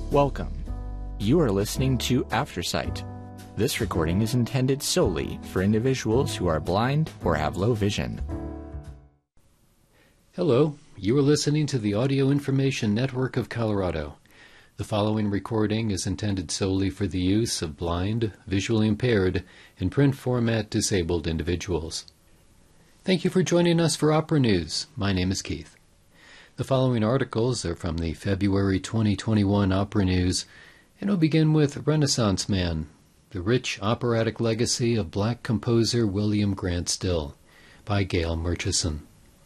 Welcome. You are listening to Aftersight. This recording is intended solely for individuals who are blind or have low vision. Hello, you are listening to the Audio Information Network of Colorado. The following recording is intended solely for the use of blind, visually impaired, and print format disabled individuals. Thank you for joining us for Opera News. My name is Keith. The following articles are from the February 2021 Opera News, and we'll begin with Renaissance Man, the rich operatic legacy of black composer William Grant Still, by Gail Murchison.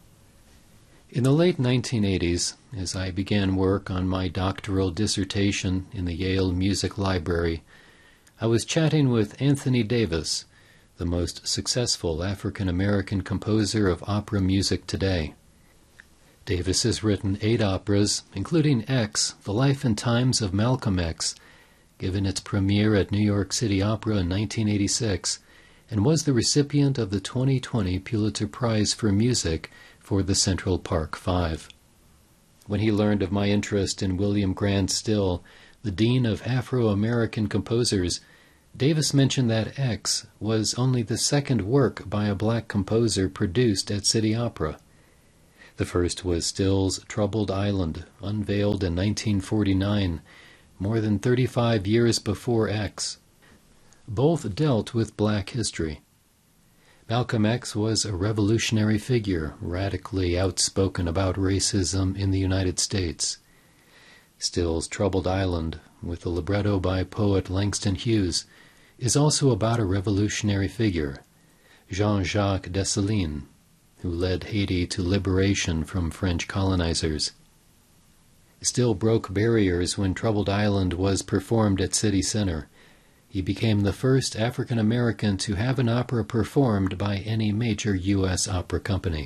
In the late 1980s, as I began work on my doctoral dissertation in the Yale Music Library, I was chatting with Anthony Davis, the most successful African-American composer of opera music today. Davis has written 8 operas, including X, The Life and Times of Malcolm X, given its premiere at New York City Opera in 1986, and was the recipient of the 2020 Pulitzer Prize for Music for the Central Park Five. When he learned of my interest in William Grant Still, the Dean of Afro-American Composers, Davis mentioned that X was only the second work by a black composer produced at City Opera. The first was Still's Troubled Island, unveiled in 1949, more than 35 years before X. Both dealt with black history. Malcolm X was a revolutionary figure, radically outspoken about racism in the United States. Still's Troubled Island, with a libretto by poet Langston Hughes, is also about a revolutionary figure, Jean-Jacques Dessalines, who led Haiti to liberation from French colonizers. Still broke barriers when Troubled Island was performed at City Center. He became the first African-American to have an opera performed by any major U.S. opera company.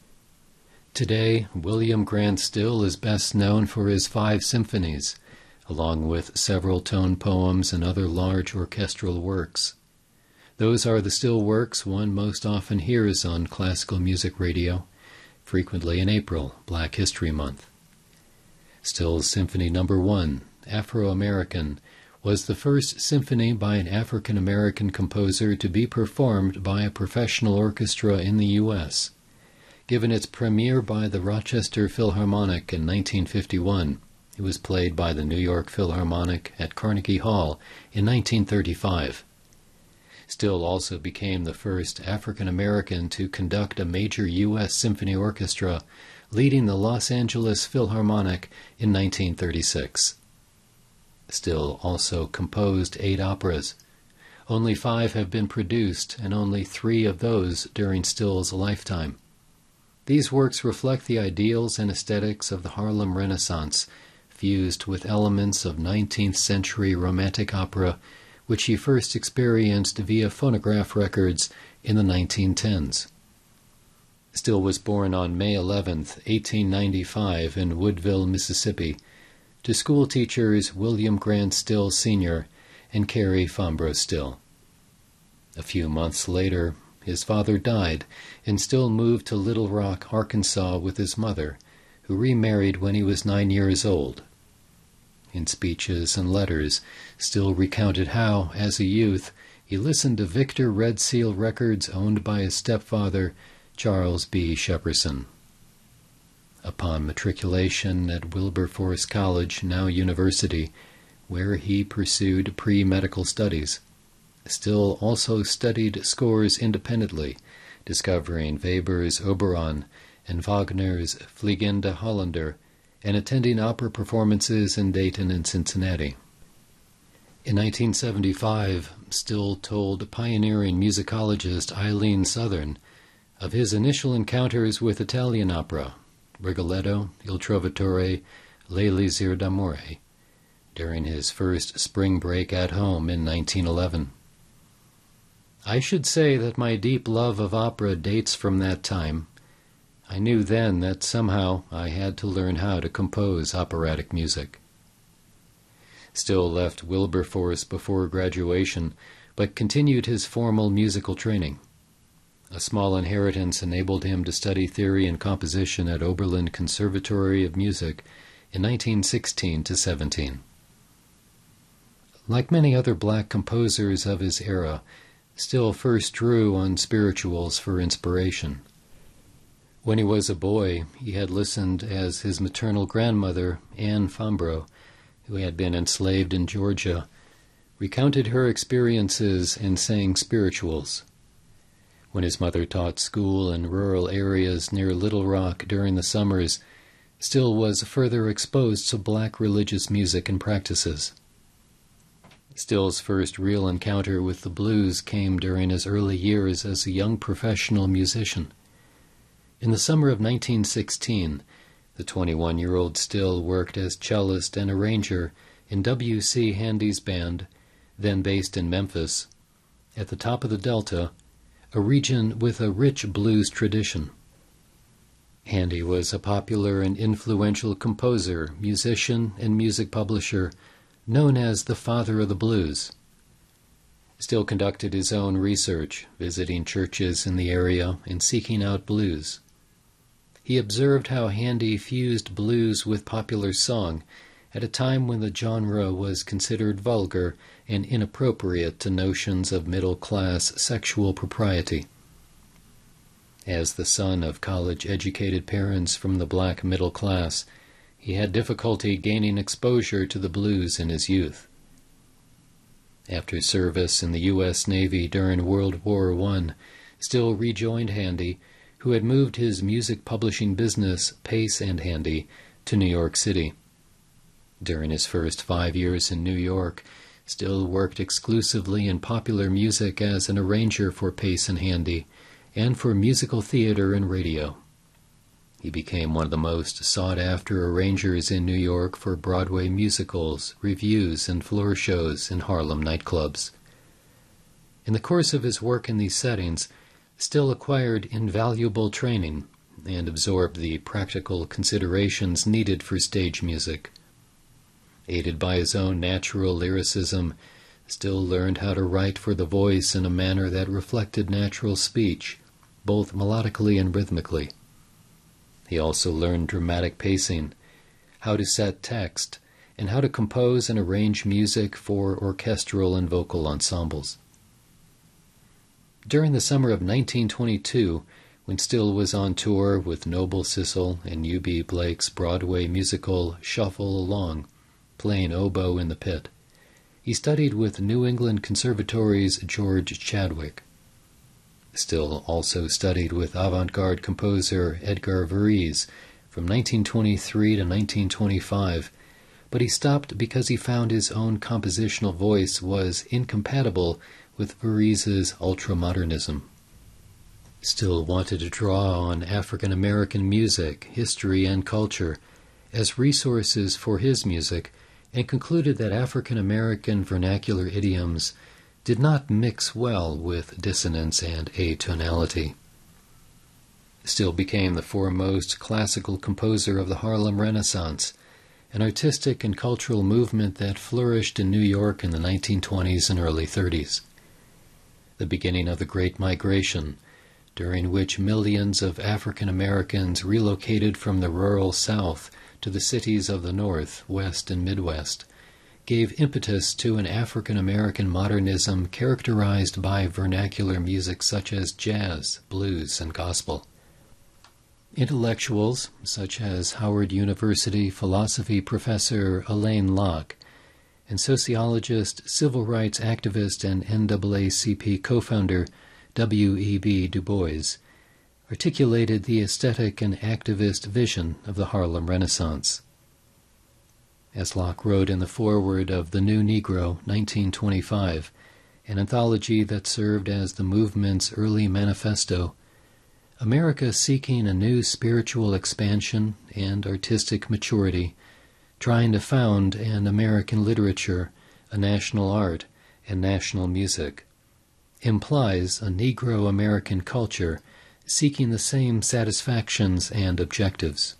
Today, William Grant Still is best known for his 5 symphonies, along with several tone poems and other large orchestral works. Those are the Still works one most often hears on classical music radio, frequently in April, Black History Month. Still's Symphony No. 1, Afro-American, was the first symphony by an African-American composer to be performed by a professional orchestra in the U.S. Given its premiere by the Rochester Philharmonic in 1951, it was played by the New York Philharmonic at Carnegie Hall in 1935. Still also became the first African-American to conduct a major U.S. symphony orchestra, leading the Los Angeles Philharmonic in 1936. Still also composed 8 operas. Only 5 have been produced, and only 3 of those during Still's lifetime. These works reflect the ideals and aesthetics of the Harlem Renaissance, fused with elements of 19th century Romantic opera, which he first experienced via phonograph records in the 1910s. Still was born on May 11, 1895, in Woodville, Mississippi, to school teachers William Grant Still Sr. and Carrie Fambro Still. A few months later, his father died, and Still moved to Little Rock, Arkansas with his mother, who remarried when he was 9 years old. In speeches and letters, Still recounted how, as a youth, he listened to Victor Red Seal records owned by his stepfather, Charles B. Shepperson. Upon matriculation at Wilberforce College, now university, where he pursued pre-medical studies, Still also studied scores independently, discovering Weber's Oberon and Wagner's Fliegende Holländer, and attending opera performances in Dayton and Cincinnati. In 1975, Still told pioneering musicologist Eileen Southern of his initial encounters with Italian opera, Rigoletto, Il Trovatore, L'Elisir d'Amore, during his first spring break at home in 1911. I should say that my deep love of opera dates from that time. I knew then that somehow I had to learn how to compose operatic music. Still left Wilberforce before graduation, but continued his formal musical training. A small inheritance enabled him to study theory and composition at Oberlin Conservatory of Music in 1916 to 17. like many other black composers of his era, Still first drew on spirituals for inspiration. When he was a boy, he had listened as his maternal grandmother, Anne Fambro, who had been enslaved in Georgia, recounted her experiences and sang spirituals. When his mother taught school in rural areas near Little Rock during the summers, Still was further exposed to black religious music and practices. Still's first real encounter with the blues came during his early years as a young professional musician. In the summer of 1916, the 21-year-old Still worked as cellist and arranger in W.C. Handy's band, then based in Memphis, at the top of the Delta, a region with a rich blues tradition. Handy was a popular and influential composer, musician, and music publisher known as the Father of the Blues. Still conducted his own research, visiting churches in the area and seeking out blues. He observed how Handy fused blues with popular song at a time when the genre was considered vulgar and inappropriate to notions of middle-class sexual propriety. As the son of college-educated parents from the black middle class, he had difficulty gaining exposure to the blues in his youth. After service in the U.S. Navy during World War I, Still rejoined Handy, who had moved his music publishing business, Pace and Handy, to New York City. During his first 5 years in New York, Still worked exclusively in popular music as an arranger for Pace and Handy, and for musical theater and radio. He became one of the most sought-after arrangers in New York for Broadway musicals, revues, and floor shows in Harlem nightclubs. In the course of his work in these settings, Still acquired invaluable training and absorbed the practical considerations needed for stage music. Aided by his own natural lyricism, Still learned how to write for the voice in a manner that reflected natural speech, both melodically and rhythmically. He also learned dramatic pacing, how to set text, and how to compose and arrange music for orchestral and vocal ensembles. During the summer of 1922, when Still was on tour with Noble Sissle and U.B. Blake's Broadway musical Shuffle Along, playing oboe in the pit, he studied with New England Conservatory's George Chadwick. Still also studied with avant-garde composer Edgar Varese from 1923 to 1925, but he stopped because he found his own compositional voice was incompatible with Varese's ultramodernism. Still wanted to draw on African American music, history, and culture as resources for his music, and concluded that African American vernacular idioms did not mix well with dissonance and atonality. Still became the foremost classical composer of the Harlem Renaissance, an artistic and cultural movement that flourished in New York in the 1920s and early 30s. The beginning of the Great Migration, during which millions of African Americans relocated from the rural South to the cities of the North, West, and Midwest, gave impetus to an African American modernism characterized by vernacular music such as jazz, blues, and gospel. Intellectuals, such as Howard University philosophy professor Alain Locke, and sociologist, civil rights activist, and NAACP co-founder W.E.B. Du Bois, articulated the aesthetic and activist vision of the Harlem Renaissance. As Locke wrote in the foreword of The New Negro, 1925, an anthology that served as the movement's early manifesto, America seeking a new spiritual expansion and artistic maturity, trying to found an American literature, a national art, and national music, implies a Negro-American culture seeking the same satisfactions and objectives.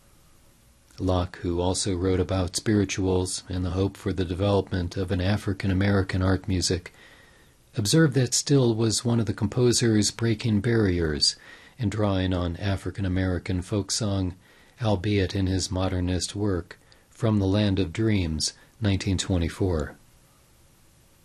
Locke, who also wrote about spirituals and the hope for the development of an African-American art music, observed that Still was one of the composers breaking barriers and drawing on African-American folk song, albeit in his modernist work, From the Land of Dreams, 1924.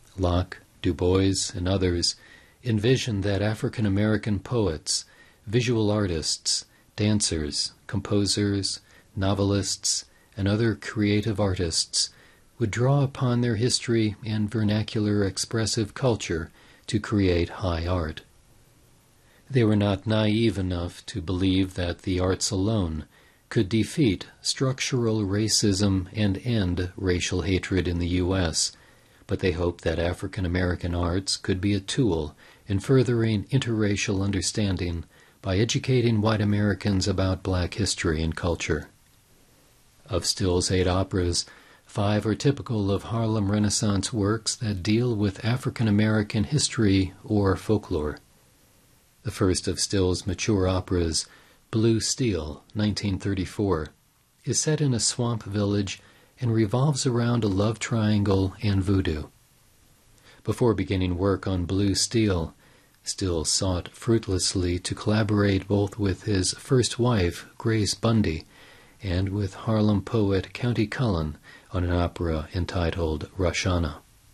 Locke, Du Bois, and others envisioned that African American poets, visual artists, dancers, composers, novelists, and other creative artists would draw upon their history and vernacular expressive culture to create high art. They were not naive enough to believe that the arts alone could defeat structural racism and end racial hatred in the U.S., but they hoped that African American arts could be a tool in furthering interracial understanding by educating white Americans about black history and culture. Of Still's 8 operas, 5 are typical of Harlem Renaissance works that deal with African American history or folklore. The first of Still's mature operas, Blue Steel, 1934, is set in a swamp village and revolves around a love triangle and voodoo. Before beginning work on Blue Steel, Still sought fruitlessly to collaborate both with his first wife, Grace Bundy, and with Harlem poet Countee Cullen on an opera entitled Roshana.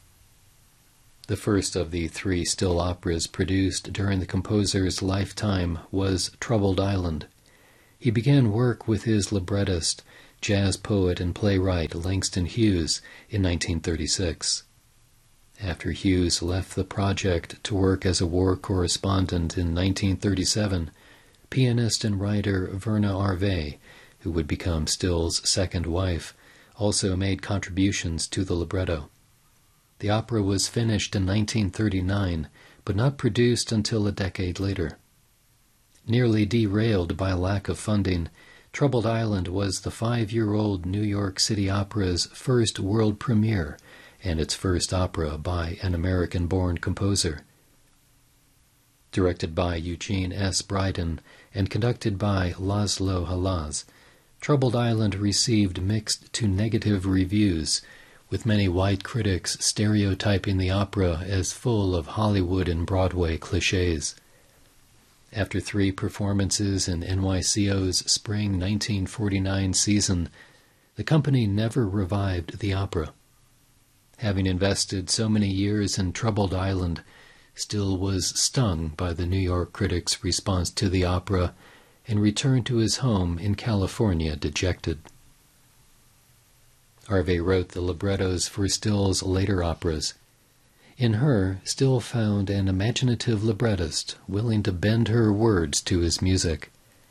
The first of the 3 Still operas produced during the composer's lifetime was Troubled Island. He began work with his librettist, jazz poet and playwright Langston Hughes in 1936. After Hughes left the project to work as a war correspondent in 1937, pianist and writer Verna Arvey, who would become Still's second wife, also made contributions to the libretto. The opera was finished in 1939, but not produced until a decade later. Nearly derailed by lack of funding, Troubled Island was the 5-year-old New York City Opera's first world premiere and its first opera by an American-born composer. Directed by Eugene S. Bryden and conducted by Laszlo Halas, Troubled Island received mixed to negative reviews, with many white critics stereotyping the opera as full of Hollywood and Broadway cliches. After 3 performances in NYCO's spring 1949 season, the company never revived the opera. Having invested so many years in Troubled Island, Still was stung by the New York critics' response to the opera and returned to his home in California dejected. Harvey wrote the librettos for Still's later operas. In her, Still found an imaginative librettist willing to bend her words to his music.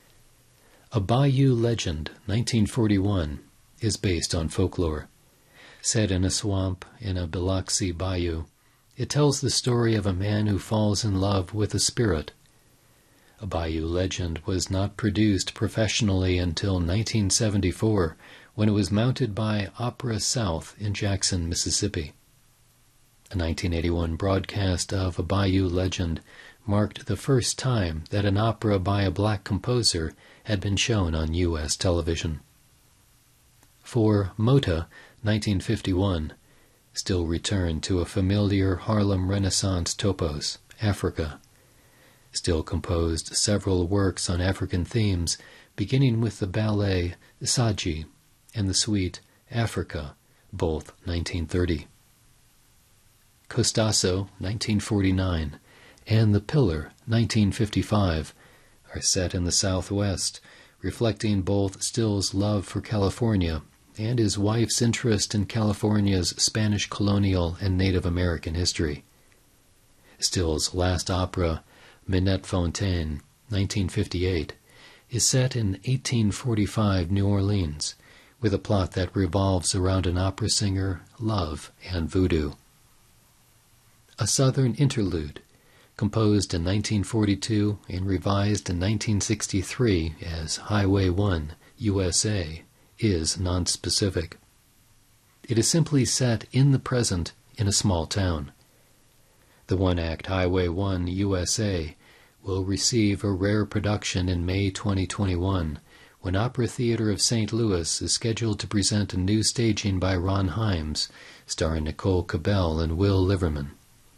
A Bayou Legend, 1941, is based on folklore. Set in a swamp in a Biloxi bayou, it tells the story of a man who falls in love with a spirit. A Bayou Legend was not produced professionally until 1974, when it was mounted by Opera South in Jackson, Mississippi. A 1981 broadcast of A Bayou Legend marked the first time that an opera by a black composer had been shown on U.S. television. For Mota, 1951, Still returned to a familiar Harlem Renaissance topos, Africa. Still composed several works on African themes, beginning with the ballet Saji and the suite Africa, both 1930. Costasso, 1949, and The Pillar, 1955, are set in the Southwest, reflecting both Still's love for California and his wife's interest in California's Spanish colonial and Native American history. Still's last opera, Minette Fontaine, 1958, is set in 1845 New Orleans, with a plot that revolves around an opera singer, love, and voodoo. A Southern Interlude, composed in 1942 and revised in 1963 as Highway 1, USA, is nonspecific. It is simply set in the present in a small town. The one-act Highway 1, USA will receive a rare production in May 2021, when Opera Theater of St. Louis is scheduled to present a new staging by Ron Himes, starring Nicole Cabell and Will Liverman.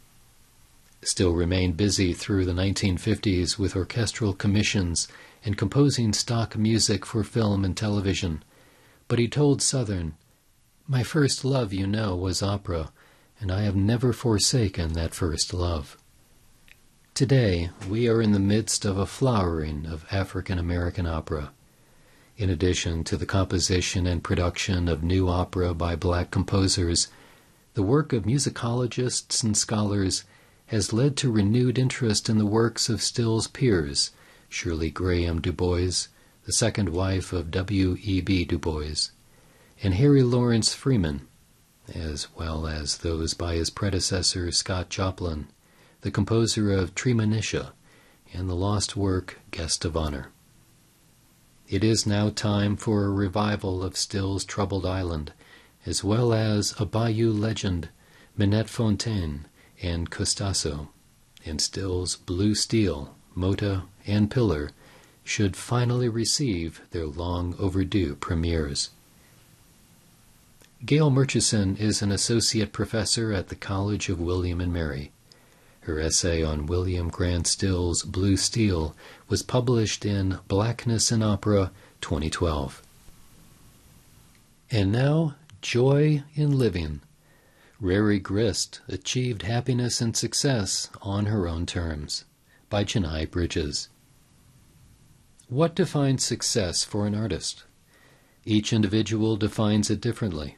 Still remained busy through the 1950s with orchestral commissions and composing stock music for film and television, but he told Southern, "My first love, you know, was opera, and I have never forsaken that first love. Today, we are in the midst of a flowering of African American opera. In addition to the composition and production of new opera by black composers, the work of musicologists and scholars has led to renewed interest in the works of Still's peers, Shirley Graham Du Bois, the second wife of W.E.B. Du Bois, and Harry Lawrence Freeman, as well as those by his predecessor Scott Joplin, the composer of Treemonisha and the lost work Guest of Honor. It is now time for a revival of Still's Troubled Island, as well as a Bayou Legend, Minette Fontaine, and Costasso, and Still's Blue Steel, Mota, and Pillar should finally receive their long-overdue premieres. Gail Murchison is an associate professor at the College of William and Mary. Her essay on William Grant Still's Blue Steel was published in Blackness in Opera 2012. And now, Joy in Living. Rari Grist achieved happiness and success on her own terms, by Chennai Bridges. What defines success for an artist? Each individual defines it differently.